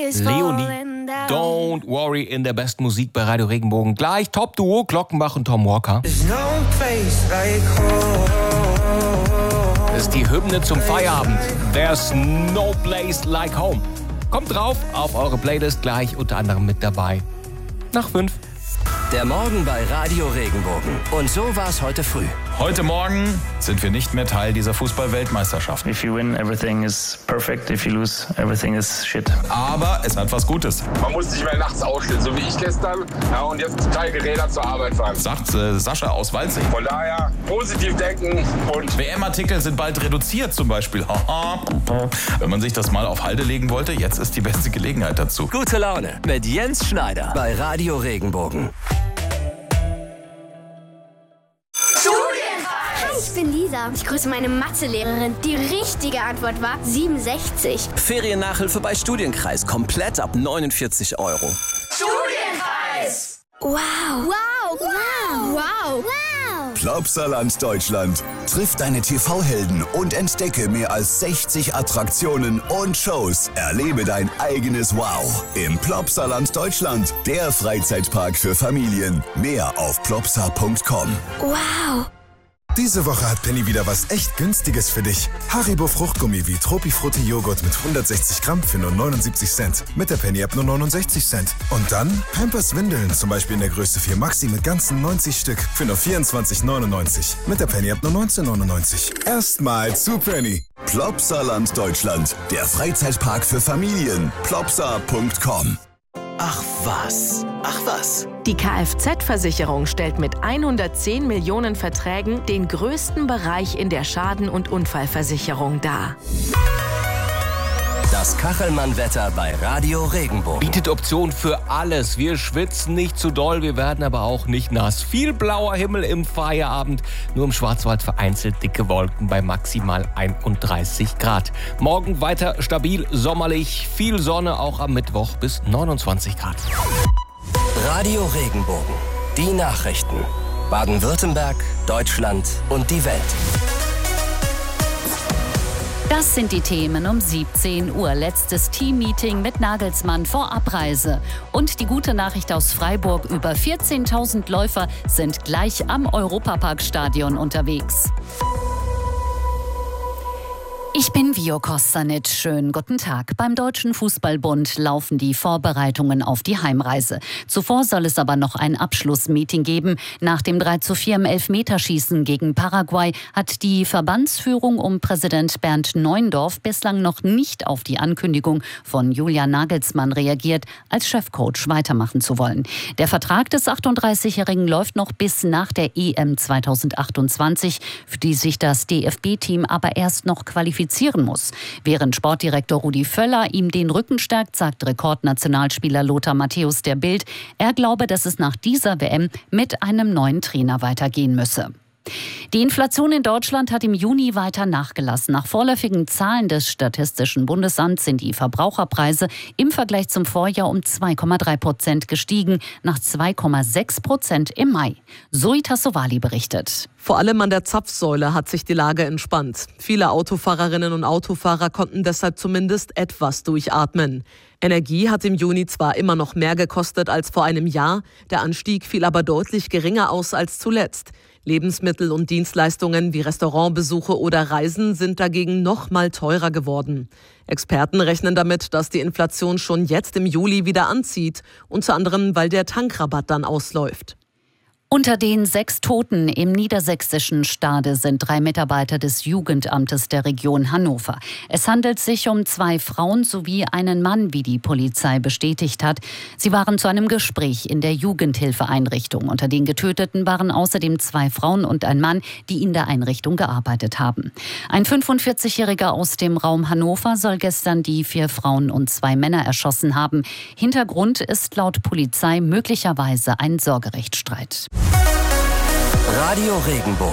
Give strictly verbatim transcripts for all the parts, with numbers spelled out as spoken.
Leonie, Don't Worry in der besten Musik bei Radio Regenbogen. Gleich Top-Duo, Glockenbach und Tom Walker. Das ist die Hymne zum Feierabend. There's no place like home. Kommt drauf auf eure Playlist, gleich unter anderem mit dabei. Nach fünf. Der Morgen bei Radio Regenbogen. Und so war es heute früh. Heute Morgen sind wir nicht mehr Teil dieser Fußball-Weltmeisterschaft. If you win, everything is perfect. If you lose, everything is shit. Aber es hat was Gutes. Man muss nicht mehr nachts aufstehen, so wie ich gestern. Ja, und jetzt kalte Räder zur Arbeit fahren. Sagt äh, Sascha aus Waldsee. Von daher positiv denken und... W M-Artikel sind bald reduziert zum Beispiel. Wenn man sich das mal auf Halde legen wollte, jetzt ist die beste Gelegenheit dazu. Gute Laune mit Jens Schneider bei Radio Regenbogen. Ich bin Lisa. Ich grüße meine Mathelehrerin. Die richtige Antwort war siebenundsechzig. Feriennachhilfe bei Studienkreis. Komplett ab neunundvierzig Euro. Studienkreis! Wow. Wow. Wow. Wow. Wow. Plopsaland Deutschland. Triff deine T V-Helden und entdecke mehr als sechzig Attraktionen und Shows. Erlebe dein eigenes Wow im Plopsaland Deutschland. Der Freizeitpark für Familien. Mehr auf plopsa punkt com. Wow. Diese Woche hat Penny wieder was echt Günstiges für dich. Haribo Fruchtgummi wie Tropifrutti Joghurt mit hundertsechzig Gramm für nur neunundsiebzig Cent. Mit der Penny-App nur neunundsechzig Cent. Und dann Pampers Windeln, zum Beispiel in der Größe vier Maxi mit ganzen neunzig Stück für nur vierundzwanzig neunundneunzig. Mit der Penny-App nur neunzehn neunundneunzig. Erstmal zu Penny. Plopsaland Deutschland. Der Freizeitpark für Familien. plopsa punkt com. Ach was, ach was. Die Kfz-Versicherung stellt mit hundertzehn Millionen Verträgen den größten Bereich in der Schaden- und Unfallversicherung dar. Das Kachelmann-Wetter bei Radio Regenbogen. Bietet Optionen für alles. Wir schwitzen nicht zu doll, wir werden aber auch nicht nass. Viel blauer Himmel im Feierabend. Nur im Schwarzwald vereinzelt dicke Wolken bei maximal einunddreißig Grad. Morgen weiter stabil, sommerlich. Viel Sonne, auch am Mittwoch bis neunundzwanzig Grad. Radio Regenbogen. Die Nachrichten. Baden-Württemberg, Deutschland und die Welt. Das sind die Themen um siebzehn Uhr. Letztes Teammeeting mit Nagelsmann vor Abreise. Und die gute Nachricht aus Freiburg: Über vierzehntausend Läufer sind gleich am Europaparkstadion unterwegs. Ich bin Vio Kostanic. Schönen guten Tag. Beim Deutschen Fußballbund laufen die Vorbereitungen auf die Heimreise. Zuvor soll es aber noch ein Abschlussmeeting geben. Nach dem drei zu vier im Elfmeterschießen gegen Paraguay hat die Verbandsführung um Präsident Bernd Neuendorf bislang noch nicht auf die Ankündigung von Julian Nagelsmann reagiert, als Chefcoach weitermachen zu wollen. Der Vertrag des achtunddreißigjährigen läuft noch bis nach der E M zweitausendachtundzwanzig, für die sich das D F B-Team aber erst noch qualifizieren muss. Während Sportdirektor Rudi Völler ihm den Rücken stärkt, sagt Rekordnationalspieler Lothar Matthäus der Bild, er glaube, dass es nach dieser W M mit einem neuen Trainer weitergehen müsse. Die Inflation in Deutschland hat im Juni weiter nachgelassen. Nach vorläufigen Zahlen des Statistischen Bundesamts sind die Verbraucherpreise im Vergleich zum Vorjahr um zwei Komma drei Prozent gestiegen, nach zwei Komma sechs Prozent im Mai. Zoe Tassovali berichtet. Vor allem an der Zapfsäule hat sich die Lage entspannt. Viele Autofahrerinnen und Autofahrer konnten deshalb zumindest etwas durchatmen. Energie hat im Juni zwar immer noch mehr gekostet als vor einem Jahr, der Anstieg fiel aber deutlich geringer aus als zuletzt. Lebensmittel und Dienstleistungen wie Restaurantbesuche oder Reisen sind dagegen noch mal teurer geworden. Experten rechnen damit, dass die Inflation schon jetzt im Juli wieder anzieht, unter anderem, weil der Tankrabatt dann ausläuft. Unter den sechs Toten im niedersächsischen Stade sind drei Mitarbeiter des Jugendamtes der Region Hannover. Es handelt sich um zwei Frauen sowie einen Mann, wie die Polizei bestätigt hat. Sie waren zu einem Gespräch in der Jugendhilfeeinrichtung. Unter den Getöteten waren außerdem zwei Frauen und ein Mann, die in der Einrichtung gearbeitet haben. Ein fünfundvierzigjähriger aus dem Raum Hannover soll gestern die vier Frauen und zwei Männer erschossen haben. Hintergrund ist laut Polizei möglicherweise ein Sorgerechtsstreit. Radio Regenbogen.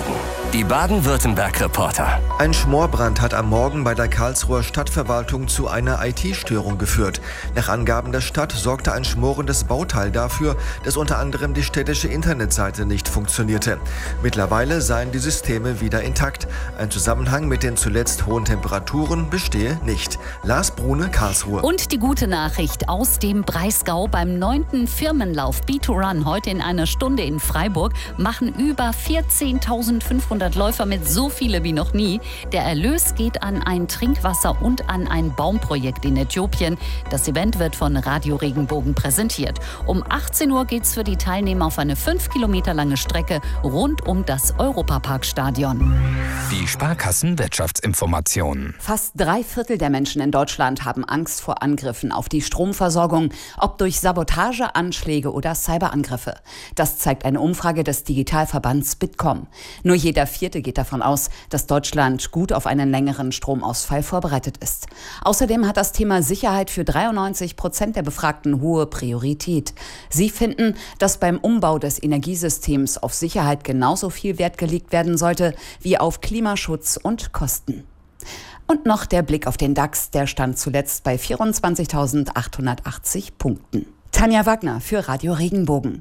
Die Baden-Württemberg-Reporter. Ein Schmorbrand hat am Morgen bei der Karlsruher Stadtverwaltung zu einer I T-Störung geführt. Nach Angaben der Stadt sorgte ein schmorendes Bauteil dafür, dass unter anderem die städtische Internetseite nicht funktionierte. Mittlerweile seien die Systeme wieder intakt. Ein Zusammenhang mit den zuletzt hohen Temperaturen bestehe nicht. Lars Brune, Karlsruhe. Und die gute Nachricht aus dem Breisgau: beim neunten Firmenlauf B zwei Run heute in einer Stunde in Freiburg machen über vierzehntausendfünfhundert Läufer mit, so viele wie noch nie. Der Erlös geht an ein Trinkwasser- und an ein Baumprojekt in Äthiopien. Das Event wird von Radio Regenbogen präsentiert. Um achtzehn Uhr geht's für die Teilnehmer auf eine fünf Kilometer lange Strecke rund um das Europaparkstadion. Die Sparkassen-Wirtschaftsinformationen. Fast drei Viertel der Menschen in Deutschland haben Angst vor Angriffen auf die Stromversorgung, ob durch Sabotage, Anschläge oder Cyberangriffe. Das zeigt eine Umfrage des Digitalverbands Bitkom. Nur jeder Vierte geht davon aus, dass Deutschland gut auf einen längeren Stromausfall vorbereitet ist. Außerdem hat das Thema Sicherheit für dreiundneunzig Prozent der Befragten hohe Priorität. Sie finden, dass beim Umbau des Energiesystems auf Sicherheit genauso viel Wert gelegt werden sollte wie auf Klimaschutz und Kosten. Und noch der Blick auf den DAX, der stand zuletzt bei vierundzwanzigtausendachthundertachtzig Punkten. Tanja Wagner für Radio Regenbogen.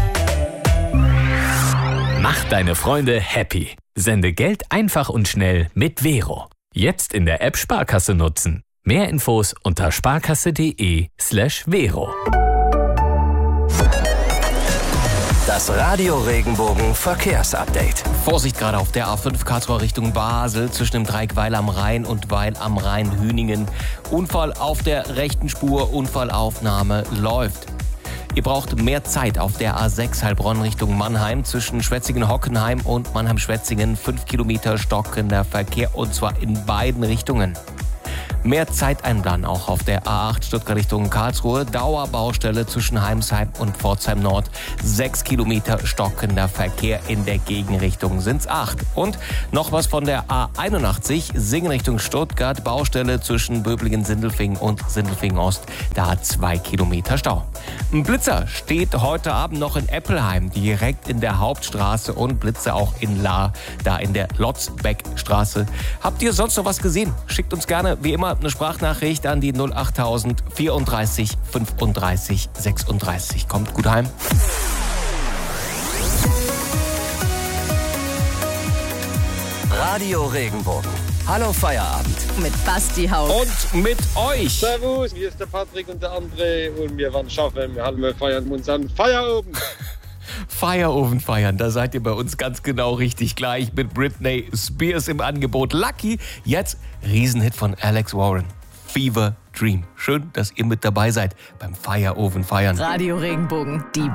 Mach deine Freunde happy. Sende Geld einfach und schnell mit Vero. Jetzt in der App Sparkasse nutzen. Mehr Infos unter sparkasse.de slash Vero. Das Radio Regenbogen Verkehrsupdate. Vorsicht gerade auf der A fünf Karlsruhe Richtung Basel zwischen dem Dreieck Weil am Rhein und Weil am Rhein-Hüningen. Unfall auf der rechten Spur, Unfallaufnahme läuft. Ihr braucht mehr Zeit auf der A sechs Heilbronn Richtung Mannheim zwischen Schwetzingen-Hockenheim und Mannheim-Schwetzingen. Fünf Kilometer stockender Verkehr und zwar in beiden Richtungen. Mehr Zeit einplanen auch auf der A acht Stuttgart Richtung Karlsruhe. Dauerbaustelle zwischen Heimsheim und Pforzheim Nord. Sechs Kilometer stockender Verkehr in der Gegenrichtung sind's acht. Und noch was von der A einundachtzig Singen Richtung Stuttgart. Baustelle zwischen Böblingen-Sindelfingen und Sindelfingen-Ost. Da zwei Kilometer Stau. Ein Blitzer steht heute Abend noch in Eppelheim, direkt in der Hauptstraße, und Blitzer auch in Lahr, da in der Lotzbeckstraße. Habt ihr sonst noch was gesehen? Schickt uns gerne wie immer eine Sprachnachricht an die null achttausend vierunddreißig fünfunddreißig sechsunddreißig. Kommt gut heim. Radio Regenbogen. Hallo Feierabend. Mit Basti Haug. Und mit euch. Servus, hier ist der Patrick und der André und wir werden schaffen. Wir haben feiern uns an Feierofen. Feierofen feiern, da seid ihr bei uns ganz genau richtig. Gleich mit Britney Spears im Angebot. Lucky, jetzt Riesenhit von Alex Warren. Fever Dream. Schön, dass ihr mit dabei seid beim Feierofen feiern. Radio Regenbogen, die